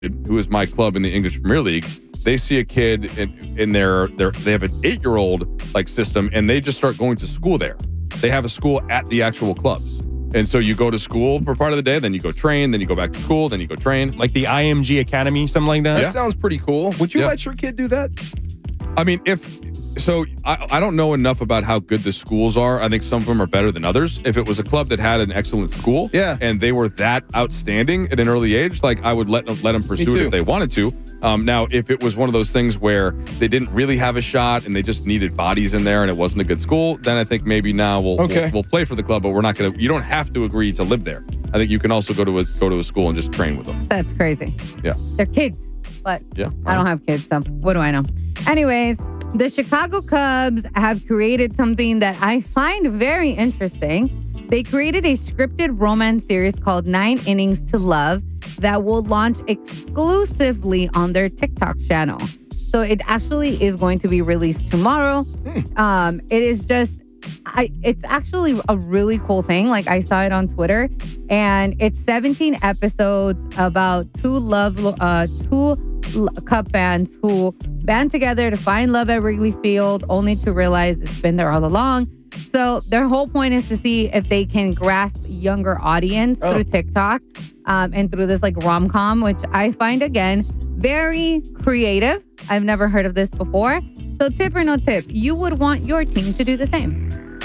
who is my club in the English Premier League, they see a kid in their they have an 8-year-old like system, and they just start going to school there. They have a school at the actual clubs. And so you go to school for part of the day, then you go train, then you go back to school, then you go train. Like the IMG Academy, something like that? That sounds pretty cool. Would you let your kid do that? I mean, I don't know enough about how good the schools are. I think some of them are better than others. If it was a club that had an excellent school and they were that outstanding at an early age, like I would let them pursue it if they wanted to. Now, if it was one of those things where they didn't really have a shot and they just needed bodies in there and it wasn't a good school, then I think maybe now we'll play for the club, but we're not going to. You don't have to agree to live there. I think you can also go to a school and just train with them. That's crazy. Yeah, they're kids, but I don't have kids, so what do I know? Anyways, the Chicago Cubs have created something that I find very interesting. They created a scripted romance series called 9 Innings to Love that will launch exclusively on their TikTok channel. So it actually is going to be released tomorrow. It is just, it's actually a really cool thing. Like I saw it on Twitter, and it's 17 episodes about two Cub fans who band together to find love at Wrigley Field, only to realize it's been there all along. So their whole point is to see if they can grasp younger audience through TikTok and through this like rom-com, which I find, again, very creative. I've never heard of this before. So tip or no tip, you would want your team to do the same.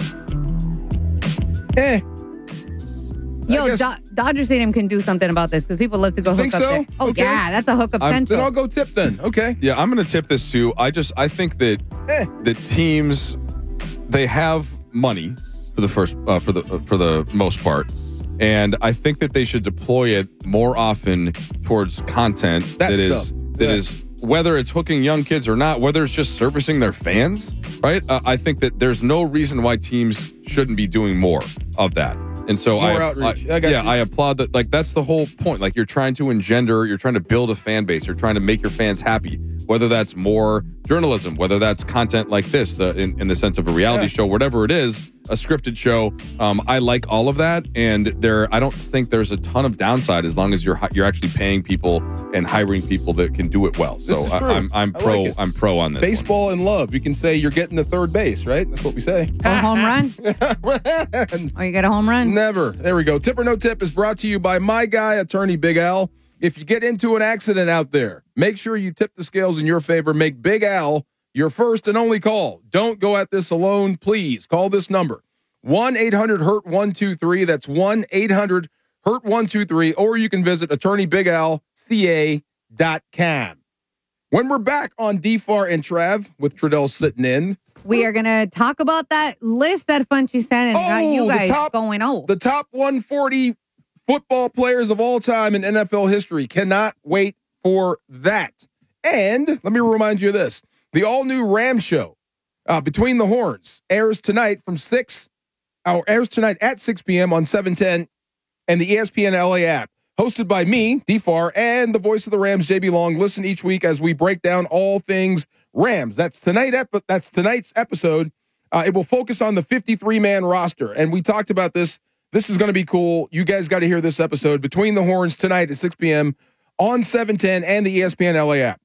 Yo, Dodger Stadium can do something about this because people love to go hook up there. Oh, yeah, that's a hookup central. Then I'll go tip then. Okay. Yeah, I'm going to tip this too. I think that the teams, they have money for the most part, and I think that they should deploy it more often towards content that is whether it's hooking young kids or not, whether it's just servicing their fans, right? I think that there's no reason why teams shouldn't be doing more of that. And so I applaud that. Like, that's the whole point. Like, you're trying to you're trying to build a fan base. You're trying to make your fans happy, whether that's more journalism, whether that's content like this, in the sense of a reality show, whatever it is, a scripted show. I like all of that. And I don't think there's a ton of downside as long as you're actually paying people and hiring people that can do it well. So I'm pro on this. Baseball and love. You can say you're getting to third base, right? That's what we say. A home run? Or you get a home run? Never. There we go. Tip or no tip is brought to you by my guy, attorney Big Al. If you get into an accident out there, make sure you tip the scales in your favor. Make Big Al your first and only call. Don't go at this alone. Please call this number, 1-800-HURT-123. That's 1-800-HURT-123. Or you can visit attorneybigAlCA.com. When we're back on DFAR and Trav with Trudell sitting in, we are going to talk about that list that Funchy sent and got you guys going. The top 140 football players of all time in NFL history. Cannot wait for that. And let me remind you of this. The all-new Rams show, Between the Horns, airs tonight at 6 p.m. on 710 and the ESPN LA app. Hosted by me, DFAR, and the voice of the Rams, JB Long. Listen each week as we break down all things Rams. That's tonight's episode. It will focus on the 53-man roster. And we talked about this. This is going to be cool. You guys got to hear this episode. Between the Horns tonight at 6 p.m. on 710 and the ESPN LA app.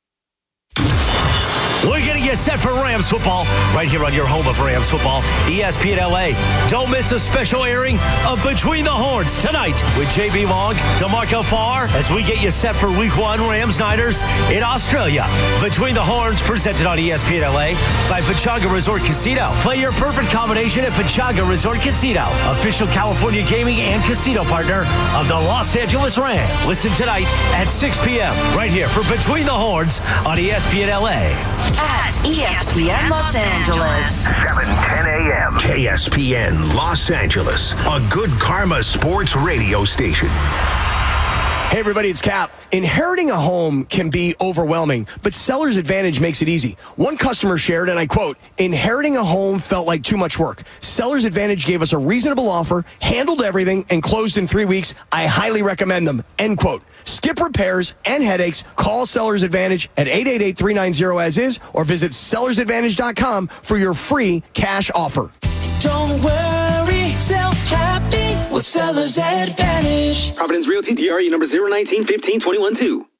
We're getting you set for Rams football right here on your home of Rams football, ESPN LA. Don't miss a special airing of Between the Horns tonight with JB Long, DeMarco Farr, as we get you set for Week 1 Rams Niners in Australia. Between the Horns, presented on ESPN LA by Pechanga Resort Casino. Play your perfect combination at Pechanga Resort Casino, official California gaming and casino partner of the Los Angeles Rams. Listen tonight at 6 p.m. right here for Between the Horns on ESPN LA. At ESPN Los Angeles. 7:10 a.m. KSPN Los Angeles, a good karma sports radio station. Hey everybody, it's Cap. Inheriting a home can be overwhelming, but Seller's Advantage makes it easy. One customer shared, and I quote, "Inheriting a home felt like too much work. Seller's Advantage gave us a reasonable offer, handled everything, and closed in 3 weeks. I highly recommend them." End quote. Skip repairs and headaches. Call Seller's Advantage at 888-390-AS-IS or visit sellersadvantage.com for your free cash offer. Don't worry, sell happy with Seller's Advantage. Providence Realty, DRE number 019-15-21-2.